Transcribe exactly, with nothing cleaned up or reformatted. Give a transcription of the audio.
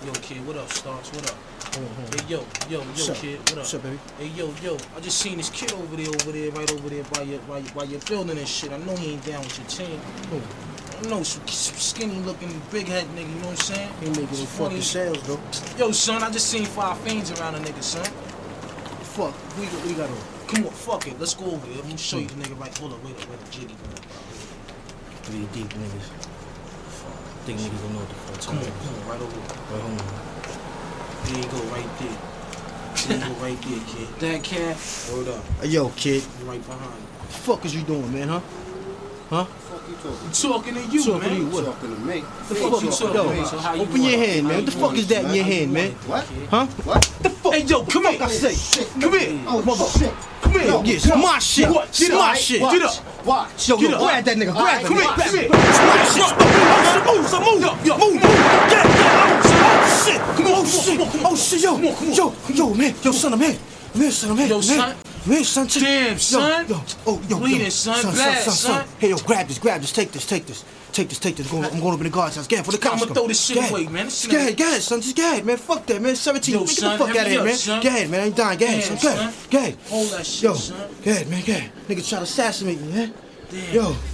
Yo, kid, what up, Stars? What up? Hold on, hold on. Hey, yo, yo, yo, What's up? kid, what up? What's up, baby? Hey, yo, yo, I just seen this kid over there, over there, right over there by your, by your, by your building and shit. I know he ain't down with your team. Who? I know, some, some skinny looking, big head nigga, you know what I'm saying? He making Some his fucking funny- sales, though. Yo, son, I just seen five fiends around a nigga, son. Fuck, we got, we got on. Come on, fuck it, let's go over there. Let me show you the nigga right. Hold up, wait up, wait up, jiggy. Three deep niggas. Think niggas don't know what the fuck. Come on, come on, right over there. Right, hold on. There you go, right there. There you go, right there, kid. That cat, word up. Hey, yo, kid. You right behind you. What the fuck is you doing, man, huh? Huh? Fuck you talking? I'm talking to you, Talking man. to you, what? Talking to me. The fuck you talking yo, to me? So how you open your want? hand, How man. you What the fuck want is it, that in man? your How you hand, man? want it, What? kid? Huh? What? The fuck? Hey, yo, come here. I say, Shit. Come here. Oh, Mother- shit. Come here. Yo, yeah, smash shit. What? Get Smash up. shit. Watch. Get up. Watch. Yo, Get yo, up. grab that nigga. Grab Alright, him. come here, Grab come him. here. Smash shit. Move, so move, Yo, yo, move, move. Yeah, yeah. Oh, shit. Come on, Oh, come on, shit. come on, come on. Oh, shit, yo. Come on, come on. Yo, yo, man. Yo, son, I'm here. I'm here, son. I'm here. Yo, I'm here. son. I'm here, son. Check- Damn, Yo, son. Yo, oh, yo, Bleeding, yo. son. Son, Bad, son, son, son. Hey, yo, grab this, grab this. Take this, take this. Take this, take this. I'm going, I'm going over to the guard's house. Get it for the cops. I'ma come. throw this shit Go ahead. away, man. This shit Go ain't- ahead, go ahead, son. Just go ahead, man. Fuck that, man. seventeen. Yo, man, get son, the fuck hurry out of here, up, man. son. Go ahead, man. I ain't dying. Go ahead, Damn, son. Go ahead. son. Go ahead. Hold that shit, Yo, son. go ahead, man. Go ahead. Nigga try to assassinate me, man. Damn. Yo.